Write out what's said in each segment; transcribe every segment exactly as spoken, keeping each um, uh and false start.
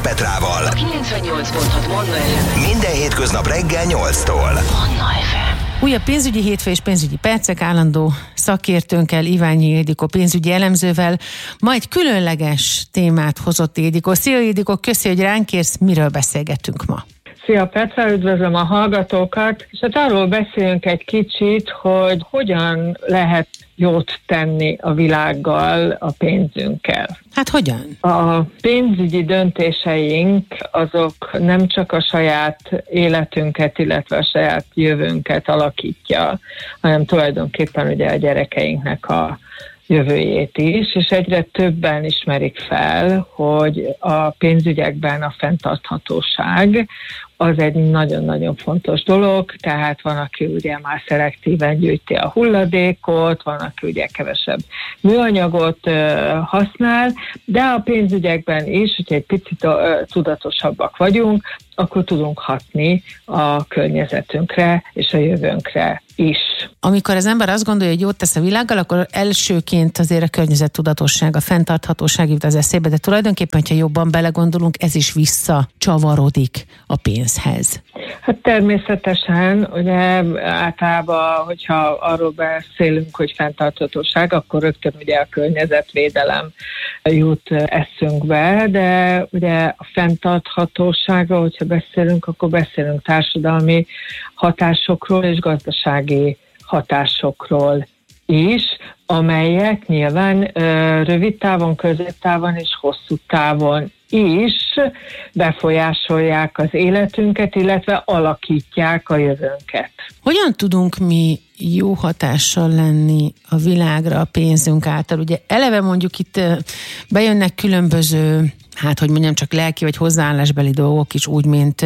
Petrával. A kilencvennyolc pont hat Manna ef em. Minden hétköznap reggel nyolctól. Manna ef em. Újabb pénzügyi hétfő és pénzügyi percek állandó szakértőnkkel, Iványi Ildikó pénzügyi elemzővel. Ma egy különleges témát hozott Ildikó. Szia Ildikó, köszi, hogy ránk érsz, miről beszélgetünk ma? Szia Petra, üdvözlöm a hallgatókat, és hát arról beszélünk egy kicsit, hogy hogyan lehet jót tenni a világgal, a pénzünkkel. Hát hogyan? A pénzügyi döntéseink azok nem csak a saját életünket, illetve a saját jövőnket alakítja, hanem tulajdonképpen ugye a gyerekeinknek a jövőjét is, és egyre többen ismerik fel, hogy a pénzügyekben a fenntarthatóság az egy nagyon-nagyon fontos dolog, tehát van, aki ugye már szelektíven gyűjti a hulladékot, van, aki ugye kevesebb műanyagot uh, használ, de a pénzügyekben is, hogyha egy picit uh, tudatosabbak vagyunk, akkor tudunk hatni a környezetünkre és a jövőnkre is. Amikor az ember azt gondolja, hogy jót tesz a világgal, akkor elsőként azért a környezettudatosság, a fenntarthatóság jut az eszébe, de tulajdonképpen, hogyha jobban belegondolunk, ez is visszacsavarodik a pénzhez. Hát természetesen, ugye általában, hogyha arról beszélünk, hogy fenntarthatóság, akkor rögtön ugye a környezetvédelem jut eszünkbe, de ugye a fenntarthatóságról, hogyha beszélünk, akkor beszélünk társadalmi hatásokról és gazdasági hatásokról is, amelyek nyilván ö, rövid távon, középtávon és hosszú távon is befolyásolják az életünket, illetve alakítják a jövőnket. Hogyan tudunk mi jó hatással lenni a világra a pénzünk által? Ugye eleve mondjuk itt bejönnek különböző, hát hogy mondjam, csak lelki vagy hozzáállásbeli dolgok is, úgy, mint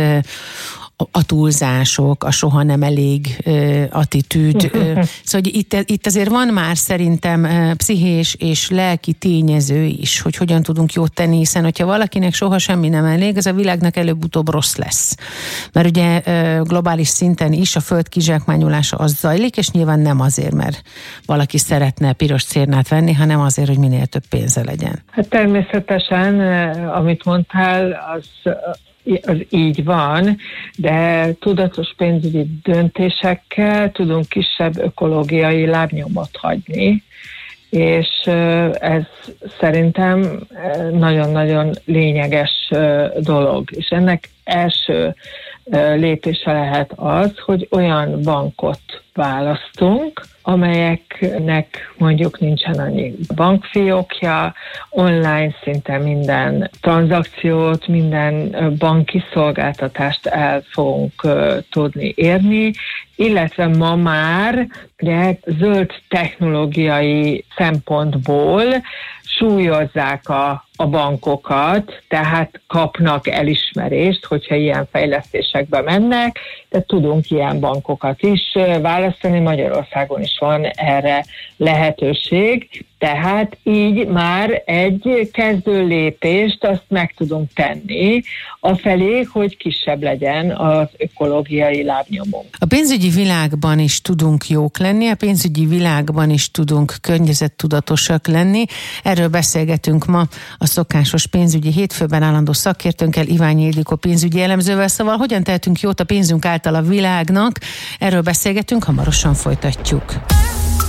a túlzások, a soha nem elég uh, attitűd. Uh, szóval itt, itt azért van már szerintem uh, pszichés és lelki tényező is, hogy hogyan tudunk jót tenni, hiszen hogyha valakinek soha semmi nem elég, az a világnak előbb-utóbb rossz lesz. Mert ugye uh, globális szinten is a föld kizsákmányolása az zajlik, és nyilván nem azért, mert valaki szeretne piros cérnát venni, hanem azért, hogy minél több pénze legyen. Hát természetesen, amit mondtál, az az így van, de tudatos pénzügyi döntésekkel tudunk kisebb ökológiai lábnyomot hagyni, és ez szerintem nagyon-nagyon lényeges dolog. És ennek első lépése lehet az, hogy olyan bankot választunk, amelyeknek mondjuk nincsen annyi bankfiókja, online szinte minden tranzakciót, minden banki szolgáltatást el fogunk tudni érni, illetve ma már ugye, zöld technológiai szempontból súlyozzák a, a bankokat, tehát kapnak elismerést, hogyha ilyen fejlesztésekbe mennek, de tudunk ilyen bankokat is választani, Magyarországon is van erre lehetőség, tehát így már egy kezdő lépést azt meg tudunk tenni afelé, hogy kisebb legyen az ökológiai lábnyomunk. A pénzügyi világban is tudunk jók lenni, a pénzügyi világban is tudunk környezettudatosak lenni. Erről beszélgetünk ma a szokásos pénzügyi hétfőben állandó szakértőnkkel, Iványi Ildikó pénzügyi elemzővel. Szóval hogyan tehetünk jót a pénzünk által a világnak? Erről beszélgetünk, hamarosan folytatjuk.